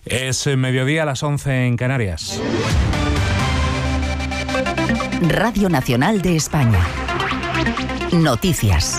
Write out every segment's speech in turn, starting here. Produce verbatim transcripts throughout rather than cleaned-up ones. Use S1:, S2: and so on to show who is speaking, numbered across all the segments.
S1: Es mediodía a las once en Canarias.
S2: Radio Nacional de España. Noticias.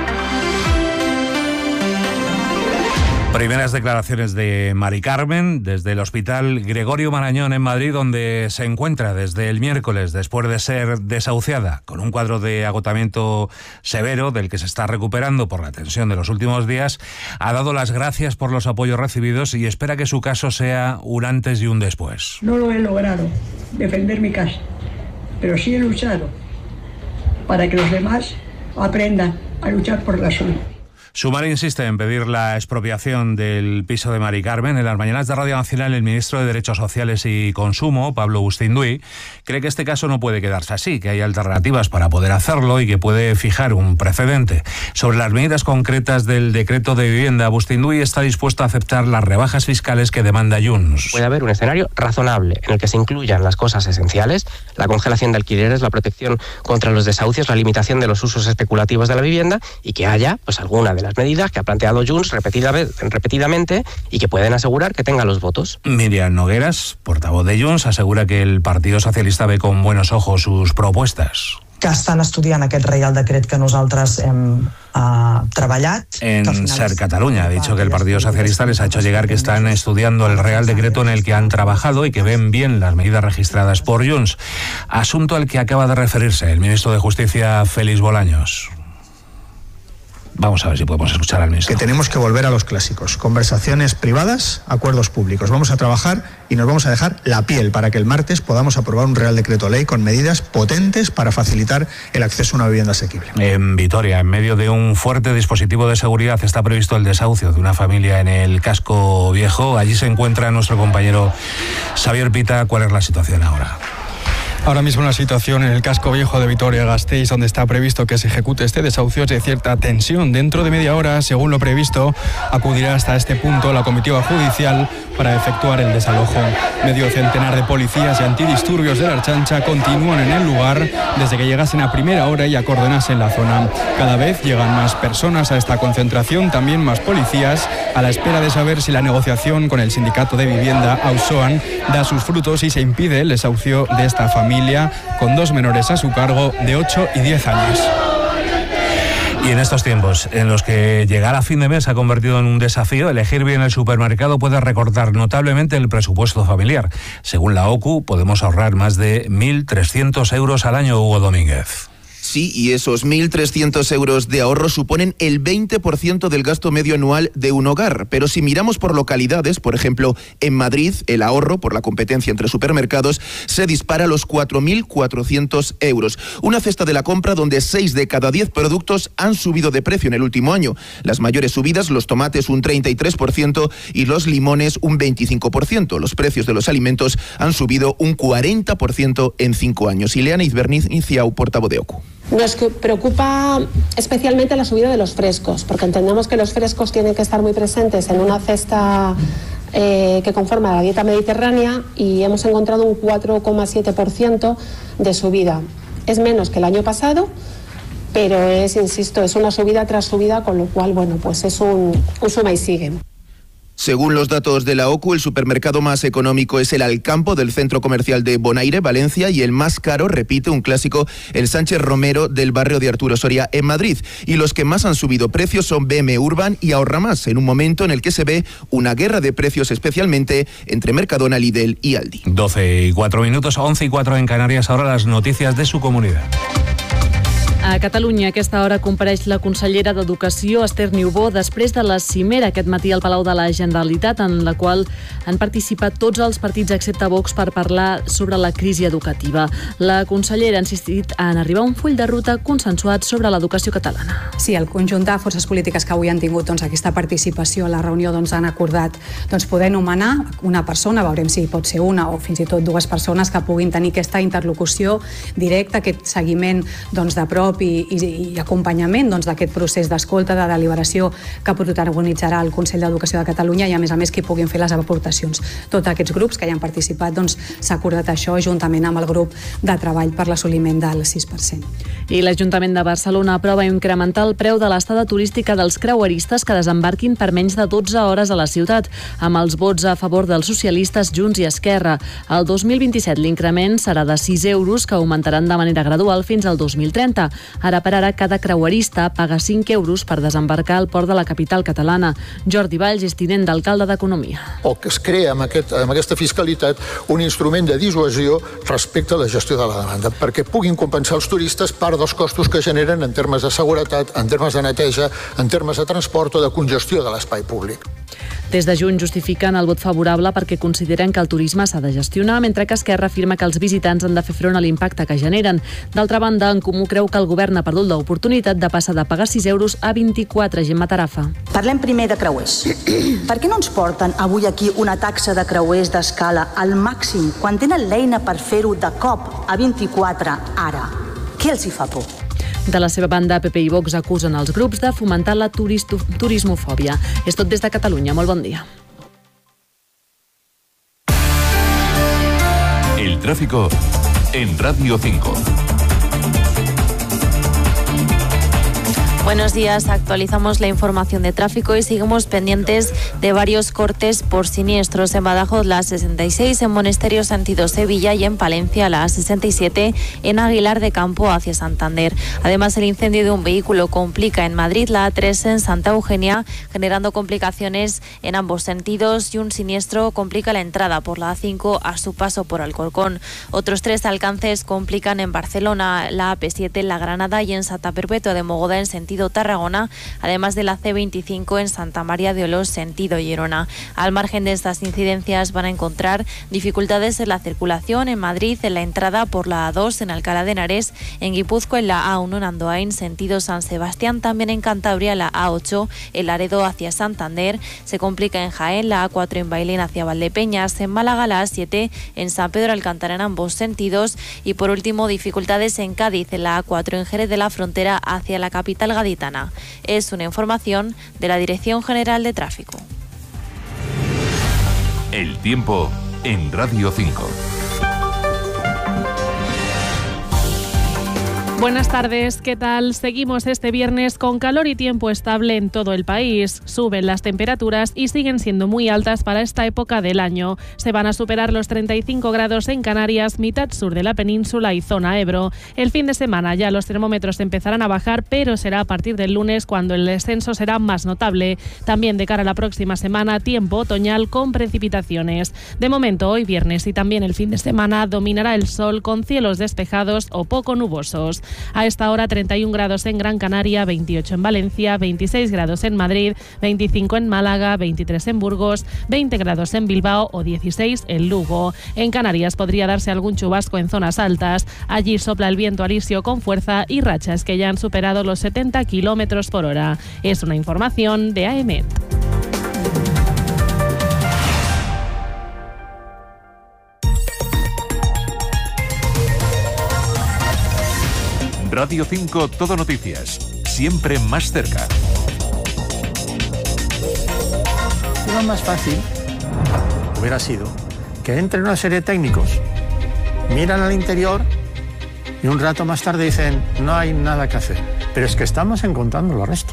S1: Primeras declaraciones de Mari Carmen desde el Hospital Gregorio Marañón en Madrid, donde se encuentra desde el miércoles después de ser desahuciada con un cuadro de agotamiento severo del que se está recuperando por la tensión de los últimos días. Ha dado las gracias por los apoyos recibidos y espera que su caso sea un antes y un después.
S3: No lo he logrado, defender mi casa, pero sí he luchado para que los demás aprendan a luchar por la suya.
S1: Sumar insiste en pedir la expropiación del piso de Mari Carmen. En las mañanas de Radio Nacional, el ministro de Derechos Sociales y Consumo, Pablo Bustinduy, cree que este caso no puede quedarse así, que hay alternativas para poder hacerlo y que puede fijar un precedente. Sobre las medidas concretas del decreto de vivienda, Bustinduy está dispuesto a aceptar las rebajas fiscales que demanda Junts.
S4: Puede haber un escenario razonable en el que se incluyan las cosas esenciales, la congelación de alquileres, la protección contra los desahucios, la limitación de los usos especulativos de la vivienda, y que haya pues alguna de las medidas que ha planteado Junts repetida vez, repetidamente y que pueden asegurar que tenga los votos.
S1: Miriam Nogueras, portavoz de Junts, asegura que el Partido Socialista ve con buenos ojos sus propuestas.
S5: Que estan estudiant aquest Reial Decret que nosaltres hem uh, treballat.
S1: En Ser Cataluña ha dicho que el Partido Socialista les ha hecho llegar que están estudiando el Real Decreto en el que han trabajado y que ven bien las medidas registradas por Junts. Asunto al que acaba de referirse el ministro de Justicia, Félix Bolaños. Vamos a ver si podemos escuchar al ministro.
S6: Que tenemos que volver a los clásicos. Conversaciones privadas, acuerdos públicos. Vamos a trabajar y nos vamos a dejar la piel para que el martes podamos aprobar un Real Decreto Ley con medidas potentes para facilitar el acceso a una vivienda asequible.
S1: En Vitoria, en medio de un fuerte dispositivo de seguridad, está previsto el desahucio de una familia en el Casco Viejo. Allí se encuentra nuestro compañero Xavier Pita. ¿Cuál es la situación ahora?
S7: Ahora mismo la situación en el Casco Viejo de Vitoria-Gasteiz, donde está previsto que se ejecute este desahucio, es de cierta tensión. Dentro de media hora, según lo previsto, acudirá hasta este punto la comitiva judicial para efectuar el desalojo. Medio centenar de policías y antidisturbios de la Ertzaintza continúan en el lugar desde que llegasen a primera hora y acordonasen la zona. Cada vez llegan más personas a esta concentración, también más policías, a la espera de saber si la negociación con el sindicato de vivienda Auzoan da sus frutos y se impide el desahucio de esta familia. Familia con dos menores a su cargo de ocho y diez años.
S1: Y en estos tiempos en los que llegar a fin de mes se ha convertido en un desafío, elegir bien el supermercado puede recortar notablemente el presupuesto familiar. Según la O C U, podemos ahorrar más de mil trescientos euros al año, Hugo Domínguez.
S8: Sí, y esos mil trescientos euros de ahorro suponen el veinte por ciento del gasto medio anual de un hogar. Pero si miramos por localidades, por ejemplo, en Madrid, el ahorro por la competencia entre supermercados se dispara a los cuatro mil cuatrocientos euros. Una cesta de la compra donde seis de cada diez productos han subido de precio en el último año. Las mayores subidas, los tomates un treinta y tres por ciento y los limones un veinticinco por ciento. Los precios de los alimentos han subido un cuarenta por ciento en cinco años. Ileana Izberniziau, portavoz de O C U.
S9: Nos preocupa especialmente la subida de los frescos, porque entendemos que los frescos tienen que estar muy presentes en una cesta eh, que conforma la dieta mediterránea, y hemos encontrado un cuatro coma siete por ciento de subida. Es menos que el año pasado, pero es, insisto, es una subida tras subida, con lo cual, bueno, pues es un, un suma y sigue.
S8: Según los datos de la O C U, el supermercado más económico es el Alcampo del centro comercial de Bonaire, Valencia, y el más caro, repite un clásico, el Sánchez Romero del barrio de Arturo Soria en Madrid. Y los que más han subido precios son B M Urban y Ahorra Más, en un momento en el que se ve una guerra de precios, especialmente entre Mercadona, Lidl y Aldi.
S1: doce y cuatro minutos, once y cuatro en Canarias. Ahora las noticias de su comunidad.
S10: A Catalunya, a aquesta hora, compareix la consellera d'Educació, Esther Niubó, després de la cimera aquest matí al Palau de la Generalitat, en la qual han participat tots els partits excepte Vox per parlar sobre la crisi educativa. La consellera ha insistit en arribar a un full de ruta consensuat sobre l'educació catalana.
S11: Sí, el conjunt de forces polítiques que avui han tingut doncs, aquesta participació a la reunió doncs, han acordat doncs, poder nomenar una persona, veurem si pot ser una o fins i tot dues persones que puguin tenir aquesta interlocució directa, aquest seguiment doncs, de prop prop i, i, i acompanyament doncs, d'aquest procés d'escolta, de deliberació que protagonitzarà el Consell d'Educació de Catalunya i, a més a més, que hi puguin fer les aportacions. Tots aquests grups que hi han participat doncs, s'ha acordat això juntament amb el grup de treball per l'assoliment del sis per cent.
S10: I l'Ajuntament de Barcelona aprova incrementar el preu de l'estada turística dels creueristes que desembarquin per menys de dotze hores a la ciutat, amb els vots a favor dels socialistes, Junts i Esquerra. El dos mil vint-i-set l'increment serà de sis euros, que augmentaran de manera gradual fins al dos mil trenta. Ara per ara, cada creuerista paga cinc euros per desembarcar al port de la capital catalana. Jordi Valls és tinent d'alcalde d'Economia.
S12: O que es crea amb, aquest, amb aquesta fiscalitat un instrument de dissuasió respecte a la gestió de la demanda, perquè puguin compensar els turistes part dels costos que generen en termes de seguretat, en termes de neteja, en termes de transport o de congestió de l'espai públic.
S10: Des de juny justifiquen el vot favorable perquè consideren que el turisme s'ha de gestionar, mentre que Esquerra afirma que els visitants han de fer front a l'impacte que generen. D'altra banda, En Comú creu que el govern ha perdut l'oportunitat de passar de pagar sis euros a vint-i-quatre. Gemma Tarafa.
S13: Parlem primer de creuers. Per què no ens porten avui aquí una taxa de creuers d'escala al màxim quan tenen l'eina per fer-ho de cop a vint-i-quatre ara? Què els hi fa por?
S10: De la seva banda, P P i Vox acusen els grups de fomentar la turisto- turismofòbia. És tot des de Catalunya. Molt bon dia.
S14: El tráfico en Radio cinco.
S15: Buenos días, actualizamos la información de tráfico y seguimos pendientes de varios cortes por siniestros. En Badajoz la sesenta y seis, en Monesterio sentido Sevilla y en Palencia la sesenta y siete en Aguilar de Campo hacia Santander. Además, el incendio de un vehículo complica en Madrid la A tres en Santa Eugenia, generando complicaciones en ambos sentidos, y un siniestro complica la entrada por la A cinco a su paso por Alcorcón. Otros tres alcances complican en Barcelona la A P siete en La Granada y en Santa Perpetua de Mogoda en sentido Tarragona, además de la C veinticinco en Santa María de Olós sentido Girona. Al margen de estas incidencias van a encontrar dificultades en la circulación en Madrid, en la entrada por la A dos en Alcalá de Henares, en Guipúzcoa en la A uno en Andoain sentido San Sebastián, también en Cantabria la A ocho en Laredo hacia Santander, se complica en Jaén la A cuatro en Bailén hacia Valdepeñas, en Málaga la A siete en San Pedro Alcántara en ambos sentidos, y por último dificultades en Cádiz en la A cuatro en Jerez de la Frontera hacia la capital gaditana. Es una información de la Dirección General de Tráfico.
S14: El tiempo en Radio cinco.
S16: Buenas tardes, ¿qué tal? Seguimos este viernes con calor y tiempo estable en todo el país. Suben las temperaturas y siguen siendo muy altas para esta época del año. Se van a superar los treinta y cinco grados en Canarias, mitad sur de la península y zona Ebro. El fin de semana ya los termómetros empezarán a bajar, pero será a partir del lunes cuando el descenso será más notable. También de cara a la próxima semana, tiempo otoñal con precipitaciones. De momento, hoy viernes y también el fin de semana dominará el sol con cielos despejados o poco nubosos. A esta hora treinta y un grados en Gran Canaria, veintiocho en Valencia, veintiséis grados en Madrid, veinticinco en Málaga, veintitrés en Burgos, veinte grados en Bilbao o dieciséis en Lugo. En Canarias podría darse algún chubasco en zonas altas. Allí sopla el viento alisio con fuerza y rachas que ya han superado los setenta kilómetros por hora. Es una información de A E M E T.
S14: Radio cinco Todo Noticias, siempre más cerca.
S17: Lo más fácil hubiera sido que entren una serie de técnicos, miran al interior y un rato más tarde dicen no hay nada que hacer. Pero es que estamos encontrando los restos.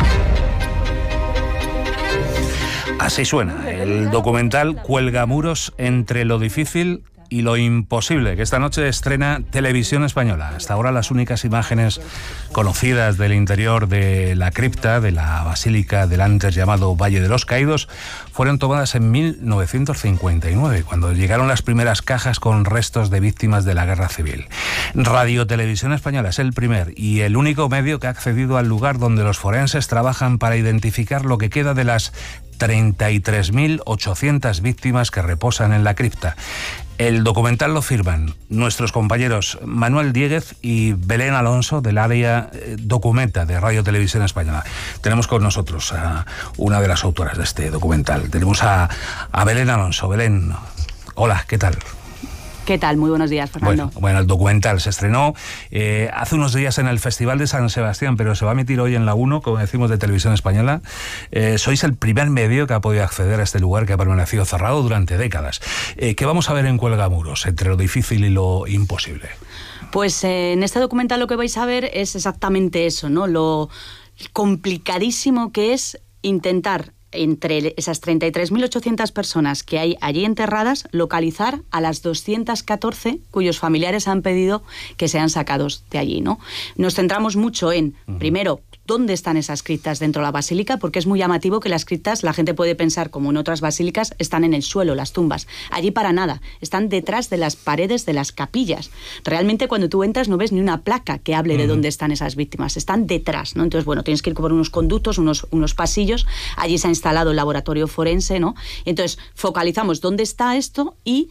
S1: Así suena el documental Cuelga muros entre lo difícil y lo imposible, que esta noche estrena Televisión Española. Hasta ahora las únicas imágenes conocidas del interior de la cripta de la basílica del antes llamado Valle de los Caídos fueron tomadas en mil novecientos cincuenta y nueve, cuando llegaron las primeras cajas con restos de víctimas de la Guerra Civil. Radio Televisión Española es el primer y el único medio que ha accedido al lugar donde los forenses trabajan para identificar lo que queda de las treinta y tres mil ochocientas víctimas que reposan en la cripta. El documental lo firman nuestros compañeros Manuel Diéguez y Belén Alonso del área Documenta de Radio Televisión Española. Tenemos con nosotros a una de las autoras de este documental. Tenemos a, a Belén Alonso. Belén, hola, ¿qué tal?
S18: ¿Qué tal? Muy buenos días, Fernando.
S1: Bueno, bueno el documental se estrenó eh, hace unos días en el Festival de San Sebastián, pero se va a emitir hoy en la uno, como decimos, de Televisión Española. Eh, sois el primer medio que ha podido acceder a este lugar que ha permanecido cerrado durante décadas. Eh, ¿Qué vamos a ver en Cuelgamuros, entre lo difícil y lo imposible?
S18: Pues eh, en este documental lo que vais a ver es exactamente eso, ¿no? Lo complicadísimo que es intentar, entre esas treinta y tres mil ochocientas personas que hay allí enterradas, localizar a las doscientas catorce cuyos familiares han pedido que sean sacados de allí, ¿no? Nos centramos mucho en, uh-huh. primero, dónde están esas criptas dentro de la basílica, porque es muy llamativo que las criptas, la gente puede pensar, como en otras basílicas, están en el suelo, las tumbas. Allí para nada, están detrás de las paredes de las capillas. Realmente cuando tú entras no ves ni una placa que hable uh-huh. de dónde están esas víctimas, están detrás, ¿no? Entonces, bueno, tienes que ir por unos conductos, unos, unos pasillos, allí se ha instalado el laboratorio forense, ¿no? Entonces, focalizamos dónde está esto y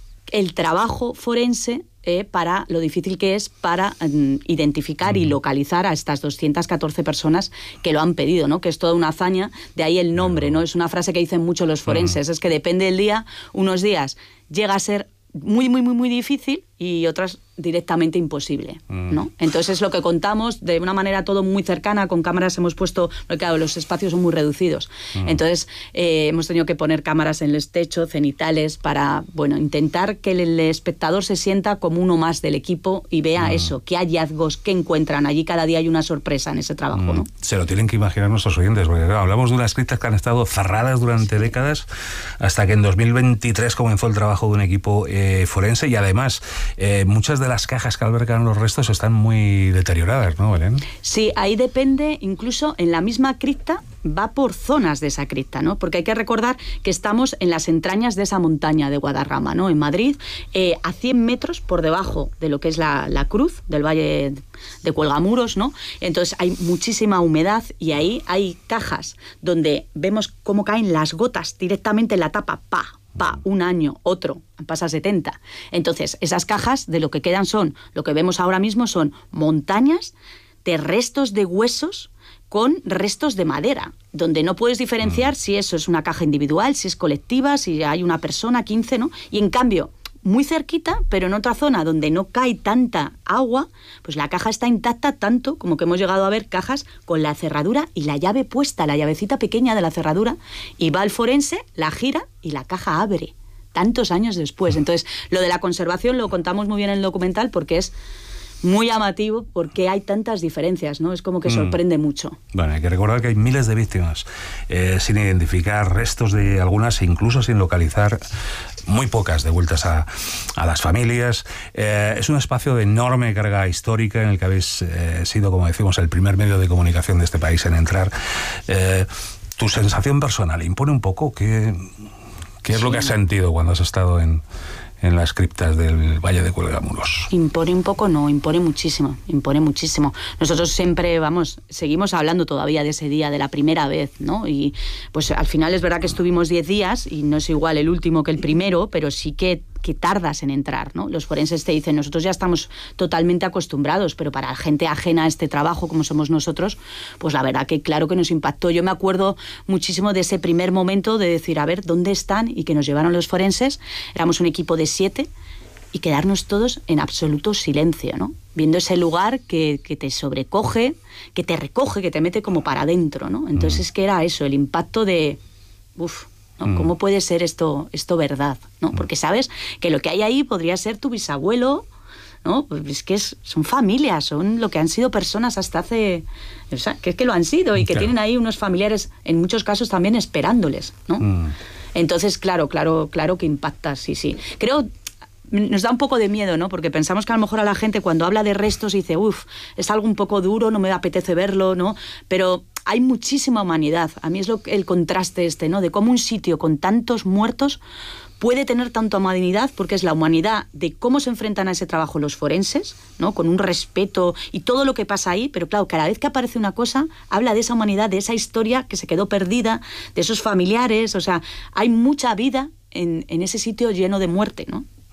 S18: el trabajo forense eh, para lo difícil que es para um, identificar y localizar a estas doscientas catorce personas que lo han pedido, ¿no? Que es toda una hazaña, de ahí el nombre, ¿no? Es una frase que dicen mucho los forenses, es que depende del día, unos días llega a ser muy, muy, muy, muy difícil y otras directamente imposible, ¿no? Entonces es lo que contamos de una manera todo muy cercana, con cámaras hemos puesto, porque claro, los espacios son muy reducidos, mm. entonces eh, hemos tenido que poner cámaras en los techos, cenitales, para, bueno, intentar que el, el espectador se sienta como uno más del equipo y vea mm. eso, qué hallazgos, qué encuentran, allí cada día hay una sorpresa en ese trabajo, mm. ¿no?
S1: Se lo tienen que imaginar nuestros oyentes, porque claro, hablamos de unas criptas que han estado cerradas durante sí. décadas, hasta que en dos mil veintitrés comenzó el trabajo de un equipo eh, forense, y además eh, muchas de las cajas que albergan los restos están muy deterioradas, ¿no, Belén?
S18: Sí, ahí depende, incluso en la misma cripta va por zonas de esa cripta, ¿no? Porque hay que recordar que estamos en las entrañas de esa montaña de Guadarrama, ¿no? En Madrid, eh, a cien metros por debajo de lo que es la, la cruz del Valle de Cuelgamuros, ¿no? Entonces hay muchísima humedad y ahí hay cajas donde vemos cómo caen las gotas directamente en la tapa, ¡pa! Pa, un año, otro, pasa setenta. Entonces, esas cajas de lo que quedan son, lo que vemos ahora mismo son montañas de restos de huesos con restos de madera, donde no puedes diferenciar si eso es una caja individual, si es colectiva, si hay una persona, quince, ¿no? Y en cambio, muy cerquita, pero en otra zona donde no cae tanta agua, pues la caja está intacta tanto como que hemos llegado a ver cajas con la cerradura y la llave puesta, la llavecita pequeña de la cerradura, y va el forense, la gira y la caja abre, tantos años después. Entonces, lo de la conservación lo contamos muy bien en el documental porque es muy llamativo, porque hay tantas diferencias, ¿no? Es como que sorprende mm. mucho.
S1: Bueno, hay que recordar que hay miles de víctimas eh, sin identificar, restos de algunas, incluso sin localizar, muy pocas devueltas a, a las familias. Eh, es un espacio de enorme carga histórica en el que habéis eh, sido, como decimos, el primer medio de comunicación de este país en entrar. Eh, ¿Tu sensación personal impone un poco? ¿Qué, qué es sí. lo que has sentido cuando has estado en... en las criptas del Valle de Cuelgamuros?
S18: Impone un poco, no, impone muchísimo, impone muchísimo. Nosotros siempre, vamos, seguimos hablando todavía de ese día, de la primera vez, ¿no? Y pues al final es verdad que estuvimos diez días y no es igual el último que el primero, pero sí que que tardas en entrar, ¿no? Los forenses te dicen, nosotros ya estamos totalmente acostumbrados, pero para gente ajena a este trabajo como somos nosotros, pues la verdad que claro que nos impactó. Yo me acuerdo muchísimo de ese primer momento de decir, a ver, ¿dónde están? Y que nos llevaron los forenses, éramos un equipo de siete, y quedarnos todos en absoluto silencio, ¿no? Viendo ese lugar que, que te sobrecoge, que te recoge, que te mete como para adentro, ¿no? Entonces mm. es que era eso, el impacto de, uff, ¿no? Mm. ¿Cómo puede ser esto, esto verdad? ¿No? Porque sabes que lo que hay ahí podría ser tu bisabuelo, ¿no? Pues es que es, son familias, son lo que han sido personas hasta hace... O sea, que es que lo han sido y que claro. tienen ahí unos familiares, en muchos casos también esperándoles, ¿no? Mm. Entonces, claro, claro, claro que impacta, sí, sí. Creo... Nos da un poco de miedo, ¿no? Porque pensamos que a lo mejor a la gente cuando habla de restos dice, uff, es algo un poco duro, no me apetece verlo, ¿no? Pero hay muchísima humanidad. A mí es lo, el contraste este, ¿no? De cómo un sitio con tantos muertos puede tener tanta humanidad, porque es la humanidad de cómo se enfrentan a ese trabajo los forenses, ¿no? Con un respeto y todo lo que pasa ahí, pero claro, cada vez que aparece una cosa, habla de esa humanidad, de esa historia que se quedó perdida, de esos familiares, o sea, hay mucha vida en, en ese sitio lleno de muerte, ¿no?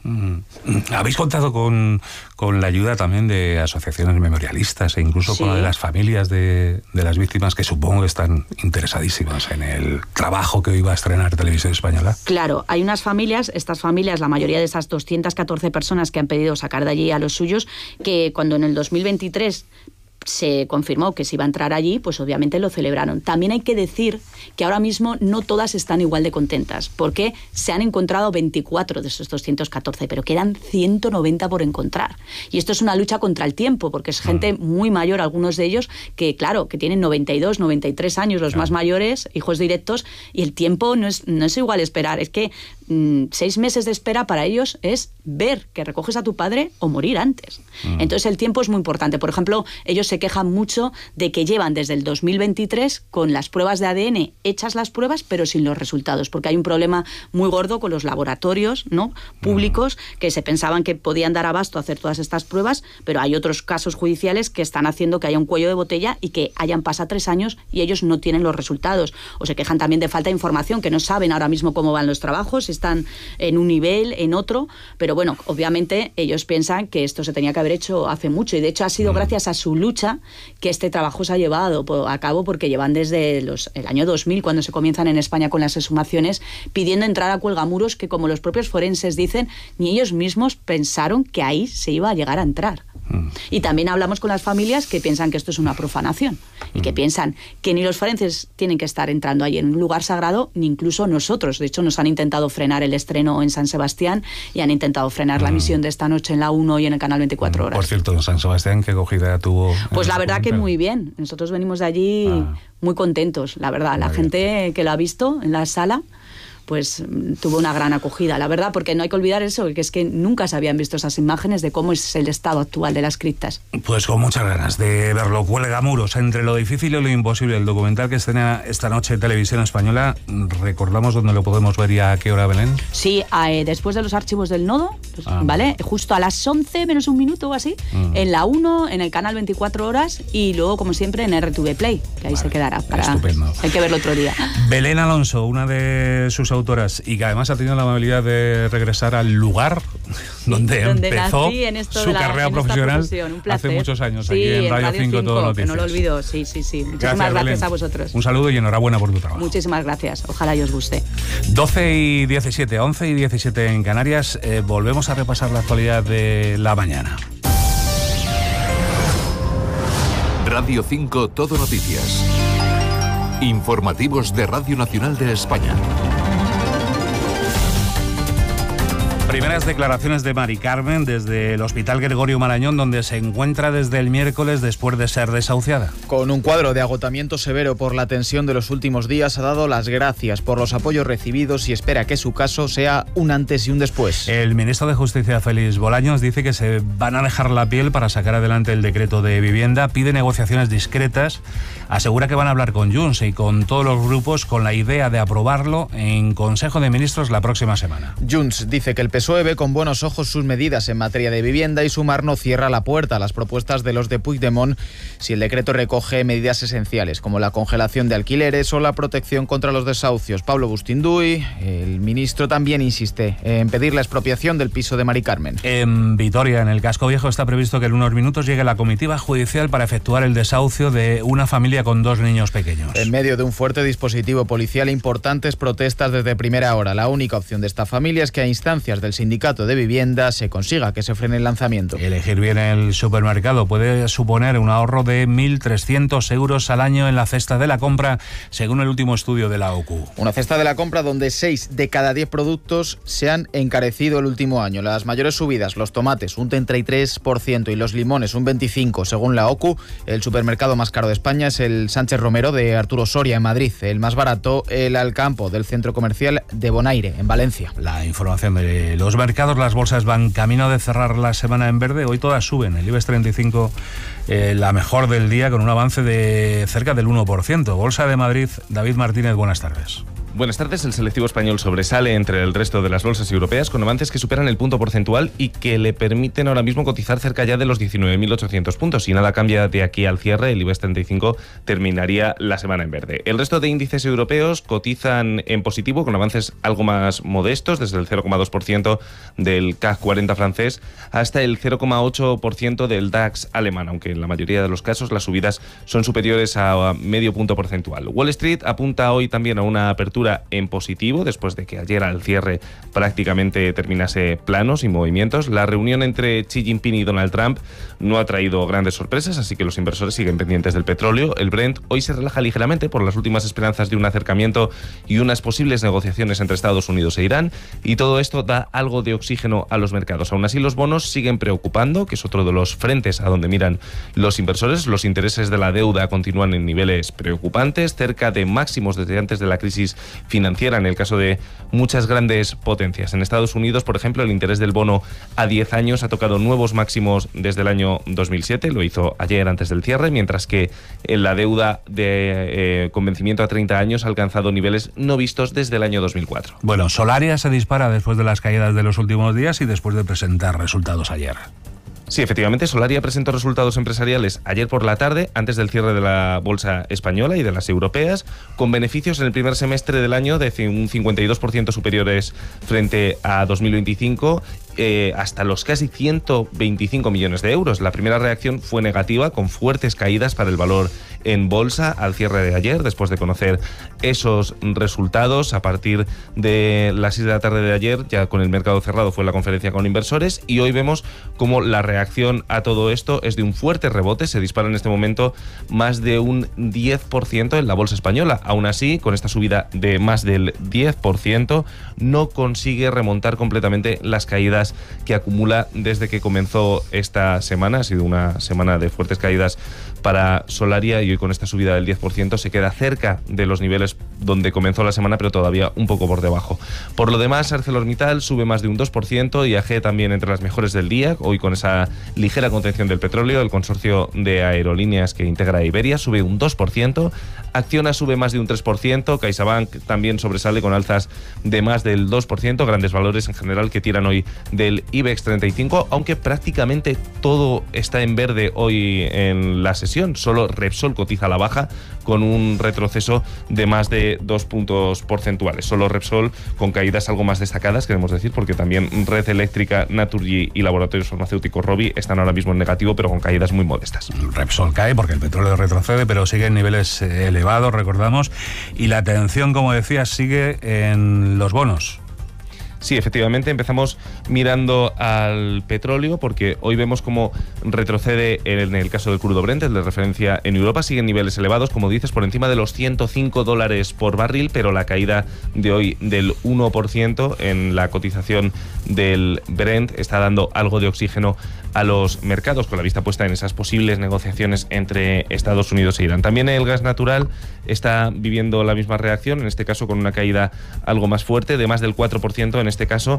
S1: Mm. ¿Habéis contado con, con la ayuda también de asociaciones memorialistas e incluso
S18: Sí.
S1: con la de las familias de, de las víctimas, que supongo que están interesadísimas en el trabajo que hoy va a estrenar Televisión Española?
S18: Claro, hay unas familias, estas familias, la mayoría de esas doscientas catorce personas que han pedido sacar de allí a los suyos, que cuando en el dos mil veintitrés se confirmó que se iba a entrar allí, pues obviamente lo celebraron. También hay que decir que ahora mismo no todas están igual de contentas, porque se han encontrado veinticuatro de esos doscientos catorce, pero quedan ciento noventa por encontrar. Y esto es una lucha contra el tiempo, porque es gente muy mayor, algunos de ellos, que claro, que tienen noventa y dos, noventa y tres años, los más mayores, hijos directos, y el tiempo no es, no es igual esperar. Es que mmm, seis meses de espera para ellos es ver que recoges a tu padre o morir antes. Mm. Entonces el tiempo es muy importante. Por ejemplo, ellos se quejan mucho de que llevan desde el dos mil veintitrés con las pruebas de A D N hechas las pruebas, pero sin los resultados, porque hay un problema muy gordo con los laboratorios, ¿no?, públicos, que se pensaban que podían dar abasto a hacer todas estas pruebas, pero hay otros casos judiciales que están haciendo que haya un cuello de botella y que hayan pasado tres años y ellos no tienen los resultados. O se quejan también de falta de información, que no saben ahora mismo cómo van los trabajos, si están en un nivel, en otro, pero bueno, obviamente ellos piensan que esto se tenía que haber hecho hace mucho, y de hecho ha sido gracias a su lucha que este trabajo se ha llevado a cabo, porque llevan desde los, el año dos mil, cuando se comienzan en España con las exhumaciones, pidiendo entrar a cuelgamuros que, como los propios forenses dicen, ni ellos mismos pensaron que ahí se iba a llegar a entrar. Mm. Y también hablamos con las familias que piensan que esto es una profanación y que piensan que ni los forenses tienen que estar entrando ahí en un lugar sagrado, ni incluso nosotros. De hecho, nos han intentado frenar el estreno en San Sebastián y han intentado frenar mm. la emisión de esta noche en la uno y en el canal veinticuatro horas.
S1: Por cierto, en San Sebastián, ¿qué acogida tuvo?
S18: Pues la verdad que muy bien. Nosotros venimos de allí ah. muy contentos, la verdad. Muy la bien. Gente que lo ha visto en la sala, pues tuvo una gran acogida, la verdad, porque no hay que olvidar eso, que es que nunca se habían visto esas imágenes de cómo es el estado actual de las criptas.
S1: Pues con muchas ganas de verlo. Cuelgamuros, entre lo difícil y lo imposible, el documental que estrena esta noche en Televisión Española. ¿Recordamos dónde lo podemos ver y a qué hora, Belén?
S18: Sí, eh, después de los archivos del nodo, pues, ah. ¿vale? Justo a las once menos un minuto o así, mm. en la uno, en el canal veinticuatro horas, y luego, como siempre, en R T V Play, que ahí vale. se quedará. Para...
S1: Estupendo.
S18: Hay que verlo otro día.
S1: Belén Alonso, una de sus autoras, y que además ha tenido la amabilidad de regresar al lugar donde,
S18: donde
S1: empezó
S18: en esto
S1: su
S18: de la,
S1: carrera profesional hace muchos años, sí, aquí en Radio, Radio cinco, Todo Noticias.
S18: Que no lo olvido, sí, sí, sí. Muchísimas
S1: gracias,
S18: gracias a vosotros.
S1: Un saludo y enhorabuena por tu trabajo.
S18: Muchísimas gracias, ojalá y os guste.
S1: doce y diecisiete, once y diecisiete en Canarias. Eh, volvemos a repasar la actualidad de la mañana.
S14: Radio cinco, Todo Noticias. Informativos de Radio Nacional de España.
S1: Primeras declaraciones de Mari Carmen desde el Hospital Gregorio Marañón, donde se encuentra desde el miércoles después de ser desahuciada.
S19: Con un cuadro de agotamiento severo por la tensión de los últimos días, ha dado las gracias por los apoyos recibidos y espera que su caso sea un antes y un después.
S1: El ministro de Justicia, Félix Bolaños, dice que se van a dejar la piel para sacar adelante el decreto de vivienda, pide negociaciones discretas, asegura que van a hablar con Junts y con todos los grupos con la idea de aprobarlo en Consejo de Ministros la próxima semana.
S19: Junts dice que el P S O E ve con buenos ojos sus medidas en materia de vivienda y Sumar no cierra la puerta a las propuestas de los de Puigdemont si el decreto recoge medidas esenciales como la congelación de alquileres o la protección contra los desahucios. Pablo Bustinduy, el ministro, también insiste en pedir la expropiación del piso de Mari Carmen.
S1: En Vitoria, en el Casco Viejo, está previsto que en unos minutos llegue la comitiva judicial para efectuar el desahucio de una familia con dos niños pequeños.
S19: En medio de un fuerte dispositivo policial e importantes protestas desde primera hora, la única opción de esta familia es que a instancias del sindicato de vivienda se consiga que se frene el lanzamiento.
S1: Elegir bien el supermercado puede suponer un ahorro de mil trescientos euros al año en la cesta de la compra, según el último estudio de la O C U.
S19: Una cesta de la compra donde seis de cada diez productos se han encarecido el último año. Las mayores subidas, los tomates un treinta y tres por ciento y los limones un veinticinco por ciento, según la O C U. El supermercado más caro de España es el Sánchez Romero de Arturo Soria en Madrid. El más barato, el Alcampo del centro comercial de Bonaire en Valencia.
S1: La información de los mercados. Las bolsas van camino de cerrar la semana en verde. Hoy todas suben. El IBEX treinta y cinco, eh, la mejor del día, con un avance de cerca del uno por ciento. Bolsa de Madrid, David Martínez, buenas tardes.
S20: Buenas tardes. El selectivo español sobresale entre el resto de las bolsas europeas con avances que superan el punto porcentual y que le permiten ahora mismo cotizar cerca ya de los diecinueve mil ochocientos puntos. Si nada cambia de aquí al cierre, el IBEX treinta y cinco terminaría la semana en verde. El resto de índices europeos cotizan en positivo con avances algo más modestos, desde el cero coma dos por ciento del C A C cuarenta francés hasta el cero coma ocho por ciento del DAX alemán, aunque en la mayoría de los casos las subidas son superiores a medio punto porcentual. Wall Street apunta hoy también a una apertura en positivo, después de que ayer al cierre prácticamente terminase plano, sin movimientos. La reunión entre Xi Jinping y Donald Trump no ha traído grandes sorpresas, así que los inversores siguen pendientes del petróleo. El Brent hoy se relaja ligeramente por las últimas esperanzas de un acercamiento y unas posibles negociaciones entre Estados Unidos e Irán, y todo esto da algo de oxígeno a los mercados. Aún así, los bonos siguen preocupando, que es otro de los frentes a donde miran los inversores. Los intereses de la deuda continúan en niveles preocupantes, cerca de máximos desde antes de la crisis financiera en el caso de muchas grandes potencias. En Estados Unidos, por ejemplo, el interés del bono a diez años ha tocado nuevos máximos desde el año dos mil siete, lo hizo ayer antes del cierre, mientras que la deuda de eh, con vencimiento a treinta años ha alcanzado niveles no vistos desde el año dos mil cuatro.
S1: Bueno, Solaria se dispara después de las caídas de los últimos días y después de presentar resultados ayer.
S20: Sí, efectivamente, Solaria presentó resultados empresariales ayer por la tarde, antes del cierre de la bolsa española y de las europeas, con beneficios en el primer semestre del año de un cincuenta y dos por ciento superiores frente a dos mil veinticinco, eh, hasta los casi ciento veinticinco millones de euros. La primera reacción fue negativa, con fuertes caídas para el valor en bolsa al cierre de ayer, después de conocer esos resultados. A partir de las seis de la tarde de ayer, ya con el mercado cerrado, fue la conferencia con inversores, y hoy vemos cómo la reacción a todo esto es de un fuerte rebote. Se dispara en este momento más de un diez por ciento en la bolsa española. Aún así, con esta subida de más del diez por ciento, no consigue remontar completamente las caídas que acumula desde que comenzó esta semana. Ha sido una semana de fuertes caídas para Solaria, y hoy con esta subida del diez por ciento se queda cerca de los niveles donde comenzó la semana, pero todavía un poco por debajo. Por lo demás, ArcelorMittal sube más de un dos por ciento, I A G también entre las mejores del día, hoy con esa ligera contención del petróleo. El consorcio de aerolíneas que integra Iberia sube un dos por ciento, Acciona sube más de un tres por ciento, CaixaBank también sobresale con alzas de más del dos por ciento, grandes valores en general que tiran hoy del IBEX treinta y cinco, aunque prácticamente todo está en verde hoy en la sesión. Solo Repsol cotiza a la baja con un retroceso de más de dos puntos porcentuales. Solo Repsol con caídas algo más destacadas, queremos decir, porque también Red Eléctrica, Naturgy y Laboratorios Farmacéuticos Rovi están ahora mismo en negativo, pero con caídas muy modestas.
S1: Repsol cae porque el petróleo retrocede, pero sigue en niveles elevados, recordamos, y la atención, como decías, sigue en los bonos.
S20: Sí, efectivamente, empezamos mirando al petróleo, porque hoy vemos cómo retrocede en el caso del crudo Brent, el de referencia en Europa, sigue en niveles elevados, como dices, por encima de los ciento cinco dólares por barril, pero la caída de hoy del uno por ciento en la cotización del Brent está dando algo de oxígeno a los mercados, con la vista puesta en esas posibles negociaciones entre Estados Unidos e Irán. También el gas natural está viviendo la misma reacción, en este caso con una caída algo más fuerte, de más del cuatro por ciento en este caso,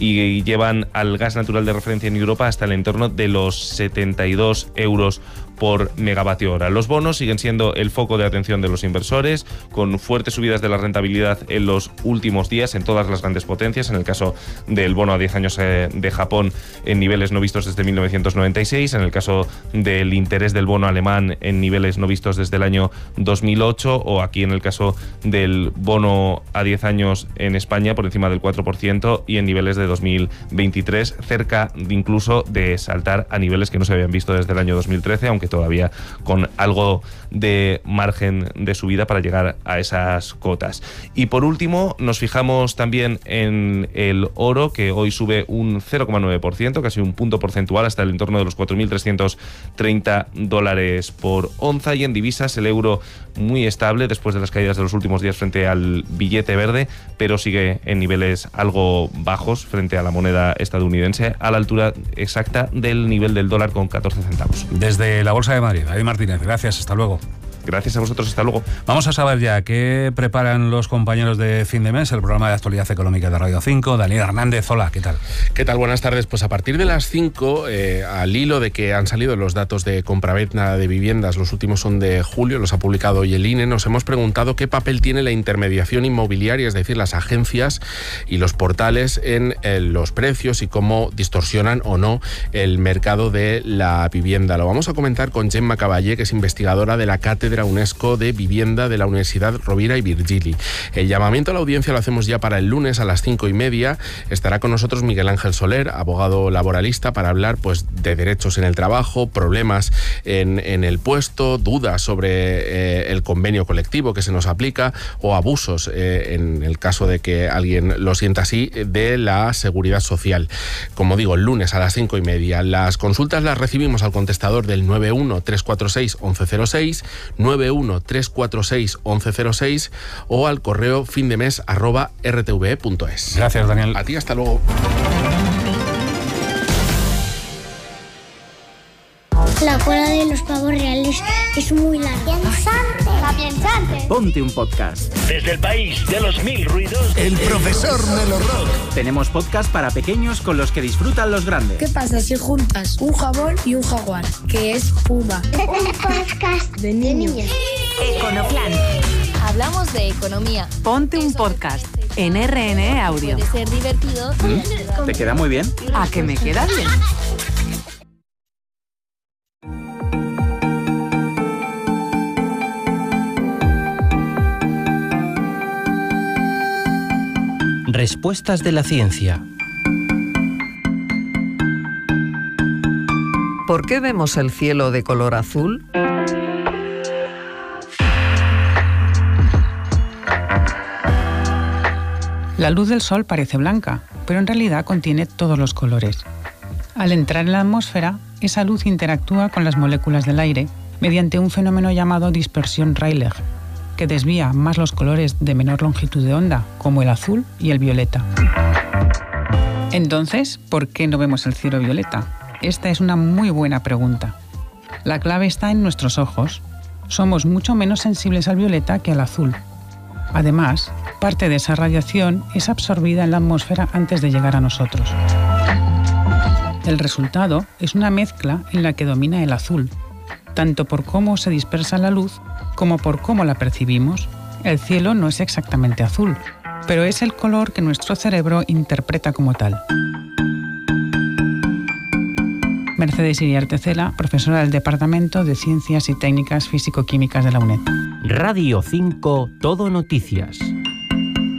S20: y llevan al gas natural de referencia en Europa hasta el entorno de los setenta y dos euros por megavatio hora. Los bonos siguen siendo el foco de atención de los inversores, con fuertes subidas de la rentabilidad en los últimos días en todas las grandes potencias. En el caso del bono a diez años eh, de Japón, en niveles no vistos desde mil novecientos noventa y seis. En el caso del interés del bono alemán, en niveles no vistos desde el año dos mil ocho. O aquí en el caso del bono a diez años en España, por encima del cuatro por ciento, y en niveles de dos mil veintitrés, cerca de incluso de saltar a niveles que no se habían visto desde el año dos mil trece, aunque todavía con algo de margen de subida para llegar a esas cotas. Y por último, nos fijamos también en el oro, que hoy sube un cero coma nueve por ciento, casi un punto porcentual, hasta el entorno de los cuatro mil trescientos treinta dólares por onza. Y en divisas, el euro muy estable después de las caídas de los últimos días frente al billete verde, pero sigue en niveles algo bajos frente a la moneda estadounidense, a la altura exacta del nivel del dólar con catorce centavos.
S1: Desde la Bolsa de Madrid, David Martínez, gracias, hasta luego.
S20: Gracias. Gracias a vosotros, hasta luego.
S1: Vamos a saber ya qué preparan los compañeros de fin de mes, el programa de actualidad económica de Radio cinco. Daniel Hernández, hola, ¿qué tal?
S21: ¿Qué tal? Buenas tardes. Pues a partir de las cinco, eh, al hilo de que han salido los datos de compraventa de viviendas, los últimos son de julio, los ha publicado hoy el I N E, nos hemos preguntado qué papel tiene la intermediación inmobiliaria, es decir, las agencias y los portales en eh, los precios y cómo distorsionan o no el mercado de la vivienda. Lo vamos a comentar con Gemma Caballé, que es investigadora de la Cátedra UNESCO de Vivienda de la Universidad Rovira i Virgili. El llamamiento a la audiencia lo hacemos ya para el lunes a las cinco y media. Estará con nosotros Miguel Ángel Soler, abogado laboralista, para hablar pues de derechos en el trabajo, problemas en, en el puesto, dudas sobre eh, el convenio colectivo que se nos aplica o abusos, eh, en el caso de que alguien lo sienta así, de la seguridad social. Como digo, el lunes a las cinco y media. Las consultas las recibimos al contestador del nueve uno tres cuatro seis once cero seis, nueve uno tres cuatro seis once cero seis o al correo findemes arroba r t v punto es.
S1: Gracias, Daniel.
S21: A ti, hasta luego.
S22: La cola de los pavos reales es muy larga. ¡Piensante!
S23: Ponte un podcast.
S24: Desde el país de los mil ruidos,
S23: El profesor Melo Rock. Tenemos podcast para pequeños con los que disfrutan los grandes.
S22: ¿Qué pasa si juntas un jabón y un jaguar? Que es Puma. Un podcast de niños.
S25: Econoplan. Hablamos de economía.
S2: Ponte un podcast en R N E Audio.
S25: Puede ser divertido.
S23: ¿Mm? ¿Te queda muy bien?
S2: ¿A que me queda bien?
S26: Respuestas de la ciencia.
S27: ¿Por qué vemos el cielo de color azul?
S28: La luz del sol parece blanca, pero en realidad contiene todos los colores. Al entrar en la atmósfera, esa luz interactúa con las moléculas del aire mediante un fenómeno llamado dispersión Rayleigh, que desvía más los colores de menor longitud de onda, como el azul y el violeta. Entonces, ¿por qué no vemos el cielo violeta? Esta es una muy buena pregunta. La clave está en nuestros ojos. Somos mucho menos sensibles al violeta que al azul. Además, parte de esa radiación es absorbida en la atmósfera antes de llegar a nosotros. El resultado es una mezcla en la que domina el azul, tanto por cómo se dispersa la luz como por cómo la percibimos. El cielo no es exactamente azul, pero es el color que nuestro cerebro interpreta como tal. Mercedes Iriarte Cela, profesora del Departamento de Ciencias y Técnicas Físico-Químicas de la UNED.
S26: Radio cinco, Todo Noticias.